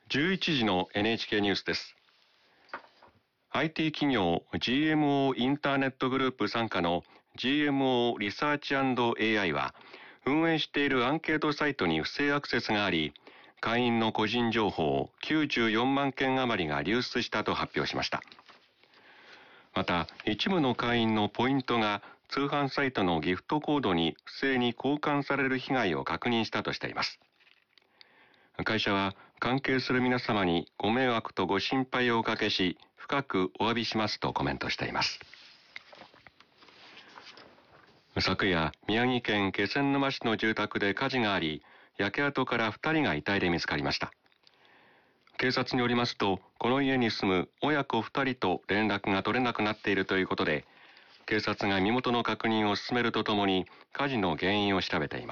11時の NHK ニュースです。IT 企業 GMO インターネットグループ傘下の GMO リサーチ&AI は、運営しているアンケートサイトに不正アクセスがあり、会員の個人情報94万件余りが流出したと発表しました。また、一部の会員のポイントが通販サイトのギフトコードに不正に交換される被害を確認したとしています。会社は関係する皆様にご迷惑とご心配をおかけし、深くお詫びしますとコメントしています。昨夜、宮城県気仙沼市の住宅で火事があり、焼け跡から2人が遺体で見つかりました。警察によりますと、この家に住む親子2人と連絡が取れなくなっているということで、警察が身元の確認を進めるとともに、火事の原因を調べています。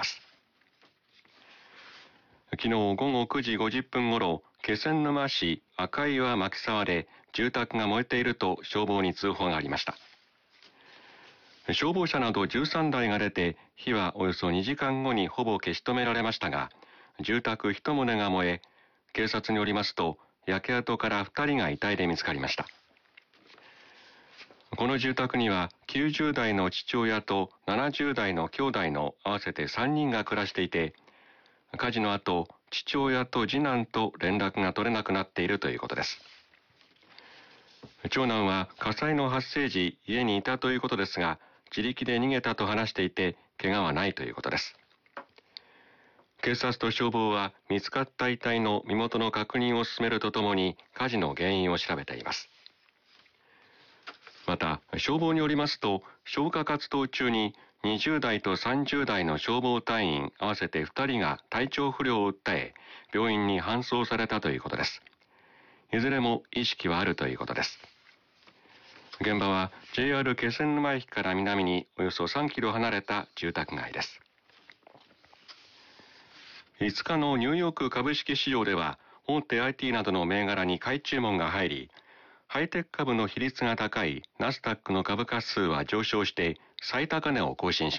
昨日午後9時50分ごろ、気仙沼市赤岩牧沢で住宅が燃えていると消防に通報がありました。消防車など13台が出て、火はおよそ2時間後にほぼ消し止められましたが、住宅1棟が燃え、警察によりますと、焼け跡から2人が遺体で見つかりました。この住宅には90代の父親と70代の兄弟の合わせて3人が暮らしていて、火事の後、父親と次男と連絡が取れなくなっているということです。長男は火災の発生時家にいたということですが、自力で逃げたと話していて、怪我はないということです。警察と消防は見つかった遺体の身元の確認を進めるとともに火事の原因を調べています。また、消防によりますと、消火活動中に20代と30代の消防隊員合わせて2人が体調不良を訴え、病院に搬送されたということです。いずれも意識はあるということです。現場は JR 気仙沼駅から南におよそ3キロ離れた住宅街です。5日のニューヨーク株式市場では、大手 IT などの銘柄に買い注文が入り、ハイテク株の比率が高いナスダックの株価指数は上昇して最高値を更新しました。